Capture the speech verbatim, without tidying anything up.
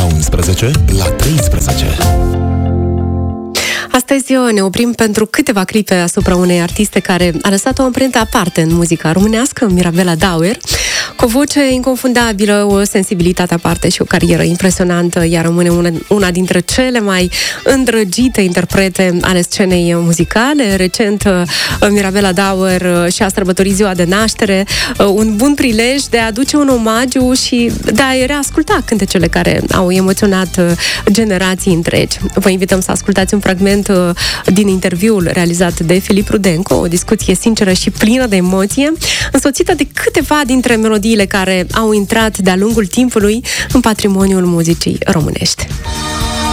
unsprezece la treisprezece. Astăzi ne oprim pentru câteva clipe asupra unei artiste care a lăsat o amprentă aparte în muzica românească, Mirabela Dauer, cu o voce inconfundabilă, o sensibilitate aparte și o carieră impresionantă. Ea rămâne una, una dintre cele mai îndrăgite interprete ale scenei muzicale. Recent, Mirabela Dauer și-a sărbătorit ziua de naștere, un bun prilej de a aduce un omagiu și de a reasculta cântecele care au emoționat generații întregi. Vă invităm să ascultați un fragment din interviul realizat de Filip Rudenco, o discuție sinceră și plină de emoție, însoțită de câteva dintre melodiile care au intrat de-a lungul timpului în patrimoniul muzicii românești.